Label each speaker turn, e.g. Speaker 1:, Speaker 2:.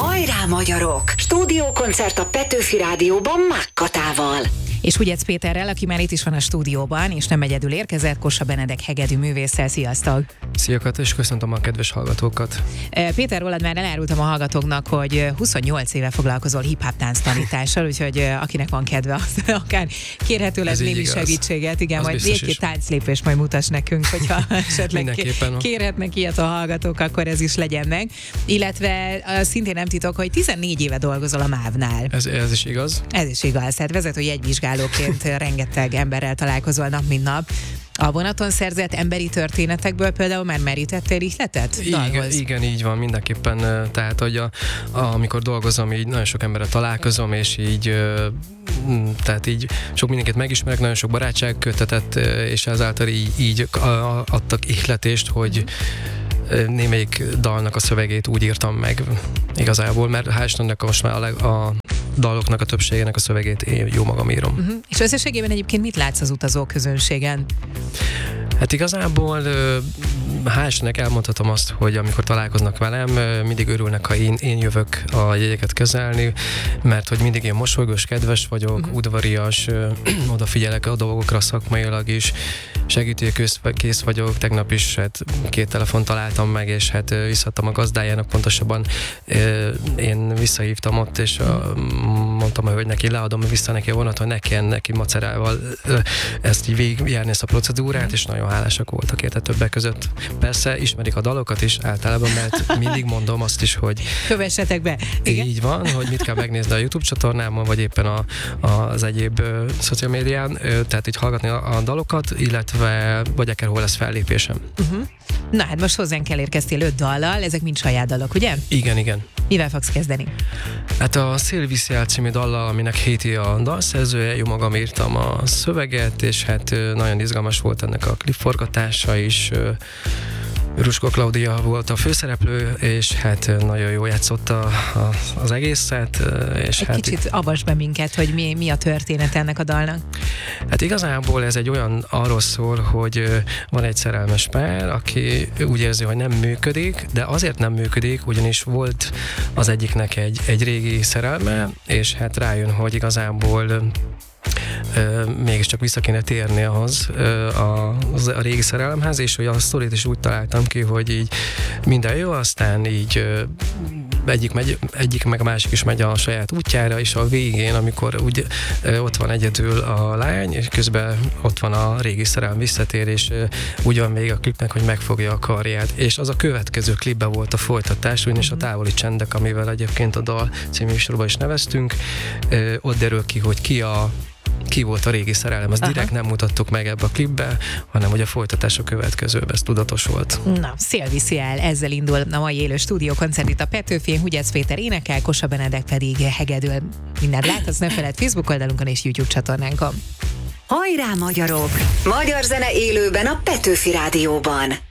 Speaker 1: Hajrá magyarok! Stúdiókoncert a Petőfi Rádióban Mák Katával.
Speaker 2: És Hugyec Péterrel, aki már itt is van a stúdióban, és nem egyedül érkezett, Kossuth Benedek hegedű művésszel. Sziasztok!
Speaker 3: Szia Kata, és köszöntöm a kedves hallgatókat.
Speaker 2: Péter, rólad már elárultam a hallgatóknak, hogy 28 éve foglalkozol hip-hop tánc tanítással, úgyhogy akinek van kedve, az akár kérhető lesz némi segítséget. Igen, az majd egy-két tánclépést majd mutass nekünk, hogyha esetleg kérhetnek ilyet a hallgatók, akkor ez is legyen meg. Illetve szintén nem titok, hogy 14 éve dolgozol a MÁV-nál.
Speaker 3: Ez is igaz.
Speaker 2: Ez is igaz. Hát vezetői jegyvizsgálóként rengeteg emberrel találkozol nap, mint nap. A vonaton szerzett emberi történetekből például már merítettél ihletet?
Speaker 3: Igen, így van, mindenképpen. Tehát, hogy amikor dolgozom, így nagyon sok emberrel találkozom, és így tehát így sok mindenkit megismerek, nagyon sok barátság kötetett, és ezáltal így adtak ihletést, hogy némelyik dalnak a szövegét úgy írtam meg igazából, mert hál' Istennek most már a daloknak a többségének a szövegét én jó magam írom.
Speaker 2: És összességében egyébként mit látsz az utazóközönségen?
Speaker 3: Hát igazából hál' Istennek elmondhatom azt, hogy amikor találkoznak velem, mindig örülnek, ha én jövök a jegyeket kezelni, mert hogy mindig én mosolygós, kedves vagyok, udvarias, odafigyelek a dolgokra szakmailag is, segítőkész vagyok, tegnap is hát 2 telefont találtam meg, és hát visszadtam a gazdájának, pontosabban én visszahívtam ott, és mondtam, hogy neki leadom vissza neki a vonat, hogy ne kelljen neki macerával ezt így végigjárni, ezt a procedúrát, és nagyon hálásak voltak érte többek között. Persze ismerik a dalokat is általában, mert mindig mondom azt is, hogy
Speaker 2: kövessetek be. Igen?
Speaker 3: Így van, hogy mit kell megnézni a YouTube csatornámon, vagy éppen az egyéb szociál médián, tehát így hallgatni a dalokat, illetve vagy akár hol lesz fellépésem.
Speaker 2: Na hát most hozzánk érkeztél 5 dallal, ezek mind saját dalok, ugye?
Speaker 3: Igen.
Speaker 2: Mivel fogsz kezdeni?
Speaker 3: Hát a Szél viszi el című dallal, aminek Héti a dalszerzője, jó magam írtam a szöveget, és hát nagyon izgalmas volt ennek a klipforgatása is. Ruskó Klaudia volt a főszereplő, és hát nagyon jól játszotta az egészet. És
Speaker 2: egy kicsit avasd be minket, hogy mi a történet ennek a dalnak.
Speaker 3: Hát igazából ez egy arról szól, hogy van egy szerelmes pár, aki úgy érzi, hogy nem működik, de azért nem működik, ugyanis volt az egyiknek egy régi szerelme, és hát rájön, hogy igazából mégiscsak vissza kéne térni ahhoz a régi szerelemhez, és hogy a sztorit is úgy találtam ki, hogy így minden jó, aztán így egyik meg a másik is megy a saját útjára, és a végén, amikor úgy ott van egyedül a lány, és közben ott van a régi szerelem visszatér, és úgy van még a klipnek, hogy megfogja a karját. És az a következő klipben volt a folytatás, ugyanis a Távoli csendek, amivel egyébként a dal című műsorban is neveztünk, ott derül ki, hogy ki volt a régi szerelem. Azt direkt nem mutattuk meg ebbe a klipbe, hanem hogy a folytatás a következőben, ez tudatos volt.
Speaker 2: Na, Szél viszi el, ezzel indul a mai élő stúdiókoncert itt a Petőfin, Hugyec Péter énekel, Kossuth Benedek pedig hegedül. Mindent látsz, ne feledd Facebook oldalunkon és YouTube csatornánkon.
Speaker 1: Hajrá magyarok! Magyar zene élőben a Petőfi Rádióban.